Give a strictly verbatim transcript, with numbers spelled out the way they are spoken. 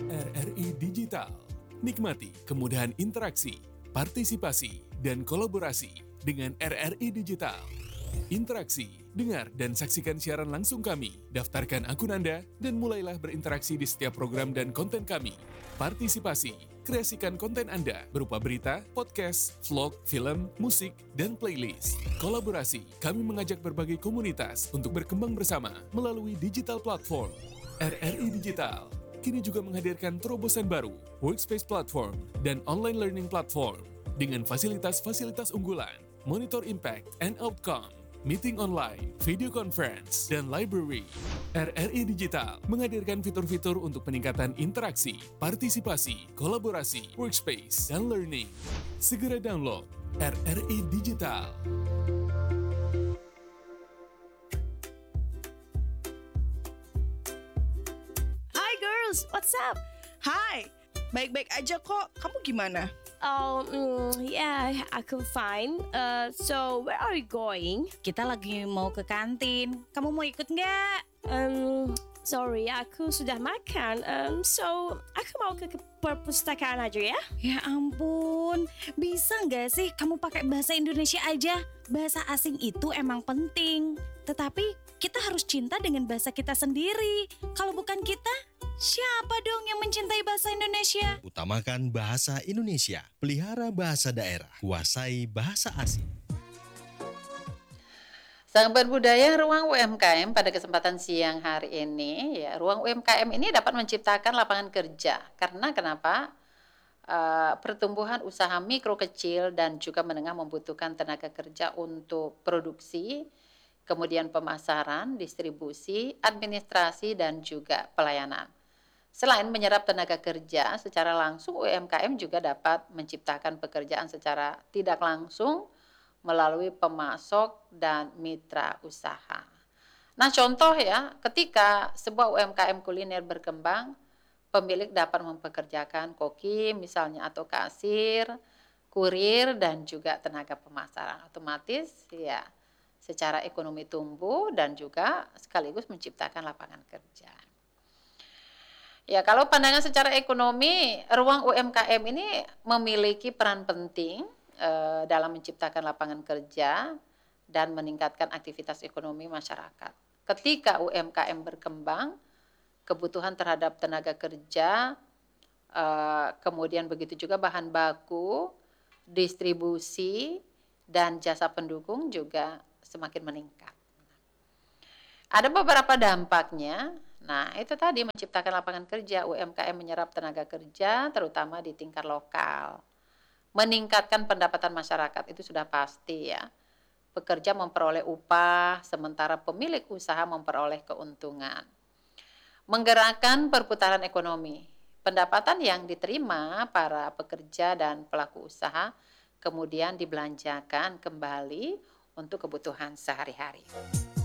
R R I Digital. Nikmati kemudahan interaksi, partisipasi, dan kolaborasi dengan R R I Digital. Interaksi, dengar dan saksikan siaran langsung kami, daftarkan akun Anda, dan mulailah berinteraksi di setiap program dan konten kami. Partisipasi, kreasikan konten Anda berupa berita, podcast, vlog, film, musik, dan playlist. Kolaborasi, kami mengajak berbagai komunitas untuk berkembang bersama melalui digital platform. R R I Digital kini juga menghadirkan terobosan baru, workspace platform, dan online learning platform dengan fasilitas-fasilitas unggulan, monitor impact and outcome, meeting online, video conference, dan library. R R I Digital menghadirkan fitur-fitur untuk peningkatan interaksi, partisipasi, kolaborasi, workspace, dan learning. Segera download R R I Digital. Hi girls, what's up? Hai, baik-baik aja kok. Kamu gimana? Oh, mm, yeah, aku fine. Uh, so where are you going? Kita lagi mau ke kantin. Kamu mau ikut nggak? Um, sorry, aku sudah makan. Um, so aku mau ke, ke perpustakaan aja ya. Ya ampun, bisa nggak sih kamu pakai bahasa Indonesia aja? Bahasa asing itu emang penting. Tetapi kita harus cinta dengan bahasa kita sendiri. Kalau bukan kita, siapa dong yang mencintai bahasa Indonesia? Utamakan bahasa Indonesia, pelihara bahasa daerah, kuasai bahasa asing. Sahabat budaya Ruang U M K M pada kesempatan siang hari ini, ya, Ruang U M K M ini dapat menciptakan lapangan kerja. Karena kenapa? Uh, pertumbuhan usaha mikro kecil dan juga menengah membutuhkan tenaga kerja untuk produksi, kemudian pemasaran, distribusi, administrasi, dan juga pelayanan. Selain menyerap tenaga kerja secara langsung, U M K M juga dapat menciptakan pekerjaan secara tidak langsung melalui pemasok dan mitra usaha. Nah, contoh ya, ketika sebuah U M K M kuliner berkembang, pemilik dapat mempekerjakan koki misalnya atau kasir, kurir, dan juga tenaga pemasaran. Otomatis ya secara ekonomi tumbuh dan juga sekaligus menciptakan lapangan kerja. Ya, kalau pandangan secara ekonomi, ruang U M K M ini memiliki peran penting eh, dalam menciptakan lapangan kerja dan meningkatkan aktivitas ekonomi masyarakat. Ketika U M K M berkembang, kebutuhan terhadap tenaga kerja, eh, kemudian begitu juga bahan baku, distribusi, dan jasa pendukung juga semakin meningkat. Ada beberapa dampaknya. Nah, itu tadi menciptakan lapangan kerja, U M K M menyerap tenaga kerja terutama di tingkat lokal. Meningkatkan pendapatan masyarakat itu sudah pasti ya. Pekerja memperoleh upah sementara pemilik usaha memperoleh keuntungan. Menggerakkan perputaran ekonomi. Pendapatan yang diterima para pekerja dan pelaku usaha kemudian dibelanjakan kembali untuk kebutuhan sehari-hari.